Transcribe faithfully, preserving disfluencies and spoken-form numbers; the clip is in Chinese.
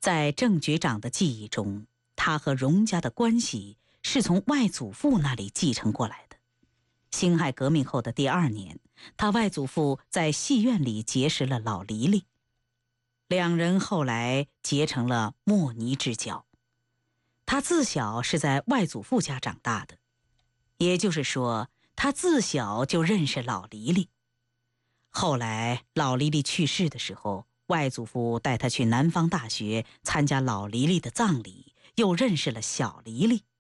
在郑局长的记忆中，他和荣家的关系是从外祖父那里继承过来的。辛亥革命后的第二年，他外祖父在戏院里结识了老黎黎，两人后来结成了莫逆之交。他自小是在外祖父家长大的，也就是说，他自小就认识老黎黎。后来老黎黎去世的时候，外祖父带他去南方大学参加老黎黎的葬礼，又认识了小黎黎。